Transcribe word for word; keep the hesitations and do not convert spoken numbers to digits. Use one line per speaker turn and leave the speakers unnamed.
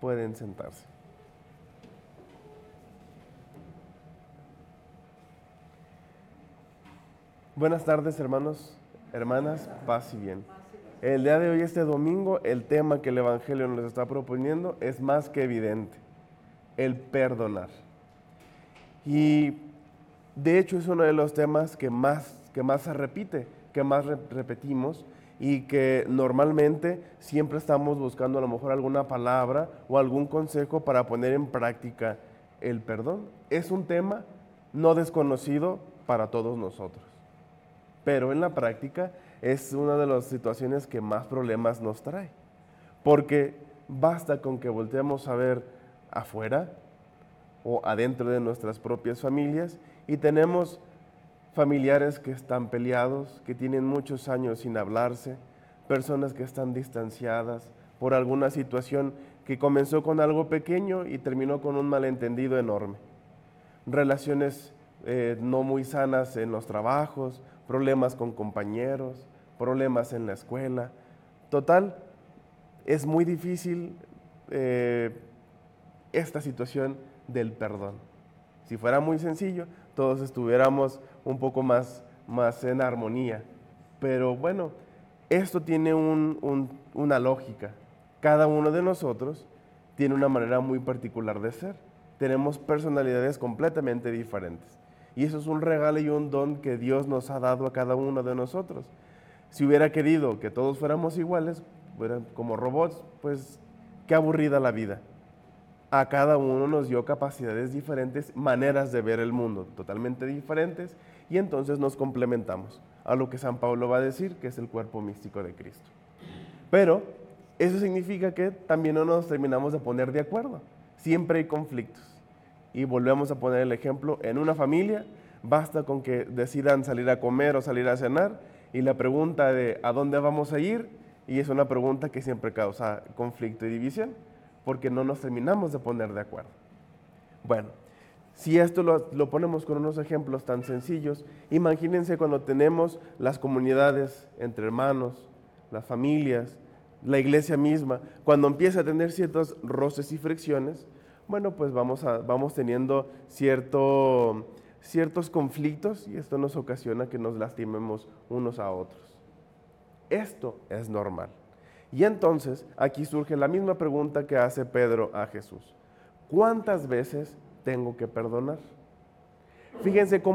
pueden sentarse. Buenas tardes, hermanos, hermanas, paz y bien. El día de hoy, este domingo, el tema que el Evangelio nos está proponiendo es más que evidente, el perdonar. Y de hecho es uno de los temas que más, que más se repite, que más re- repetimos y que normalmente siempre estamos buscando a lo mejor alguna palabra o algún consejo para poner en práctica el perdón. Es un tema no desconocido para todos nosotros, pero en la práctica es una de las situaciones que más problemas nos trae, porque basta con que volteemos a ver afuera o adentro de nuestras propias familias y tenemos familiares que están peleados, que tienen muchos años sin hablarse, personas que están distanciadas por alguna situación que comenzó con algo pequeño y terminó con un malentendido enorme. Relaciones eh, no muy sanas en los trabajos, problemas con compañeros, problemas en la escuela. Total, es muy difícil eh, esta situación del perdón. Si fuera muy sencillo, todos estuviéramos un poco más, más en armonía. Pero bueno, esto tiene un, un, una lógica. Cada uno de nosotros tiene una manera muy particular de ser. Tenemos personalidades completamente diferentes. Y eso es un regalo y un don que Dios nos ha dado a cada uno de nosotros. Si hubiera querido que todos fuéramos iguales, fueran como robots, pues qué aburrida la vida. A cada uno nos dio capacidades diferentes, maneras de ver el mundo totalmente diferentes, y entonces nos complementamos a lo que San Pablo va a decir, que es el cuerpo místico de Cristo. Pero eso significa que también no nos terminamos de poner de acuerdo. Siempre hay conflictos. Y volvemos a poner el ejemplo, en una familia basta con que decidan salir a comer o salir a cenar, y la pregunta de ¿a dónde vamos a ir? Y es una pregunta que siempre causa conflicto y división, porque no nos terminamos de poner de acuerdo. Bueno, si esto lo, lo ponemos con unos ejemplos tan sencillos, imagínense cuando tenemos las comunidades entre hermanos, las familias, la iglesia misma, cuando empieza a tener ciertos roces y fricciones, bueno, pues vamos, a, vamos teniendo cierto, ciertos conflictos y esto nos ocasiona que nos lastimemos unos a otros. Esto es normal. Y entonces aquí surge la misma pregunta que hace Pedro a Jesús. ¿Cuántas veces tengo que perdonar? Fíjense cómo